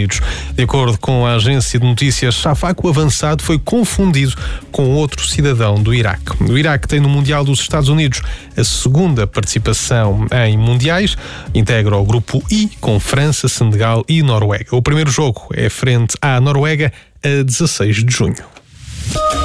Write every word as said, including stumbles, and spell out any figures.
Unidos. De acordo com a agência de notícias Shafak, o avançado foi confundido com outro cidadão do Iraque. O Iraque tem no Mundial dos Estados Unidos a segunda participação em mundiais, integra o grupo I com França, Senegal e Noruega. O primeiro jogo é frente à Noruega a dezasseis de junho.